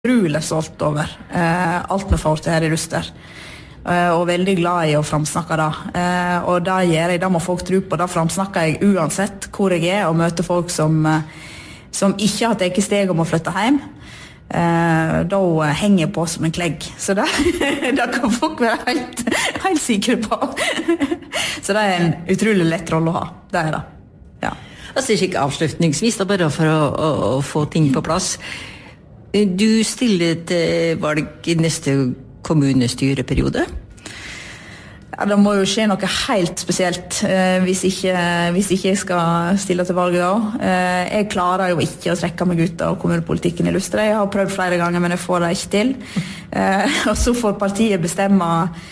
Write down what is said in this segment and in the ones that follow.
utrolig stolt over alt vi får til her i Luster. Og veldig glad i å framsnakke det. Og det gjør jeg, det må folk tro på. Det framsnakker jeg uansett hvor jeg og møter folk som ikke har tatt steg om å flytte hjem. Da henger jeg på som en klegg. Så det kan folk være helt sikre på. Så det en utrolig lett rolle å ha. Det det. Ja. Altså ikke avslutningsvis, da, bare for å få ting på plass. Du stiller til valg i neste kommunestyreperiode? Ja, det må jo skje noe helt spesielt hvis ikke jeg skal stille til valget da. Jeg klarer jo ikke å trekke meg ut av kommunepolitikken i Lustre. Jeg har prøvd flere ganger, men jeg får det ikke til. Og så får partiet bestemme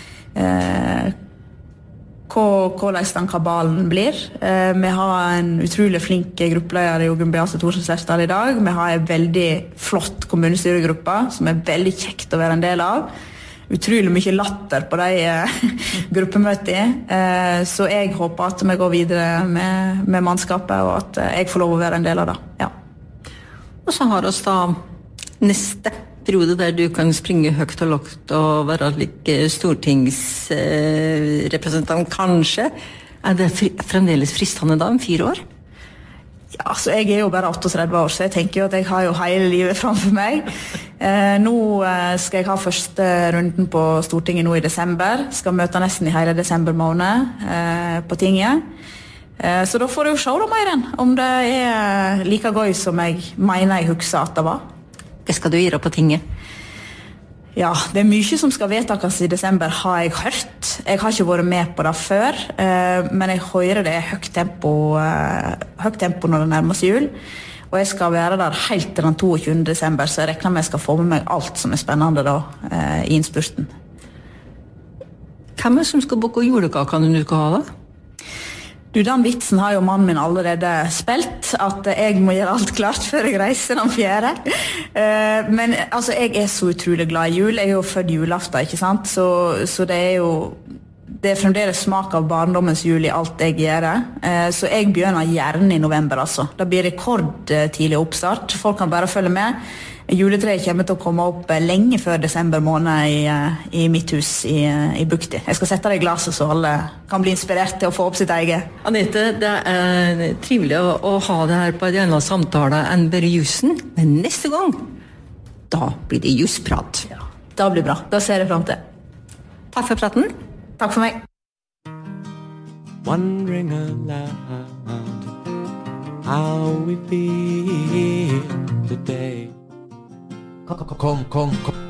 hvordan den kabalen blir. Vi har en utrolig flink gruppeleder i Gunn Beate Thorsen Sefstad i dag. Vi har en veldig flott kommunestyregruppe som veldig kjekt å være en del av. Utrolig mye latter på de gruppemøtene. Så jeg håper at vi går videre med mannskapet, og at jeg får lov å være en del av det. Ja. Og så har vi da neste periode der du kan springe høyt og lågt og være like stortingsrepresentant, kanskje. Det fremdeles fristende da, om 4 år? Ja, altså jeg jo bare 38 år, så jeg tenker jo at jeg har jo hele livet framfor meg. Nå skal jeg ha første runden på Stortinget nå i desember. Skal møte nesten i hele desember måned på tinget. Så da får jeg jo se da mer om det like gøy som jeg mener jeg husker at det var. Hva skal du gjøre på tinget? Ja, det mye som skal vedtakes i desember, har jeg hørt. Jeg har ikke vært med på det før, men jeg hører det høyt tempo når det nærmer seg jul. Og jeg skal være der helt til den 22. desember, så jeg regner med jeg skal få med meg alt som spennende da, i innspurten. Hvem som skal bake julekakene du skal ha da? Du, den vitsen har jo mannen min allerede spilt, at jeg må gjøre alt klart før jeg reiser den 4. Men altså, jeg så utrolig glad i jul. Jeg jo født julaften, ikke sant? Så det jo... Det fremdeles smak av barndommens jul i alt jeg gjør. Så jeg begynner gjerne i november, altså. Det blir rekordtidlig oppstart. Folk kan bare følge med. Juletreet kommer til å komme opp lenge før desember måned i mitt hus i Bukti. Jeg skal sette det i glasset så alle kan bli inspirert til å få opp sitt eget. Anette, det trivelig å ha det her på en annen samtale enn bare jussen. Men neste gang, da blir det jussprat. Ja, det blir bra. Da ser jeg frem til. Takk for praten. Takk for meg. Wondering aloud how we feel today. Kom.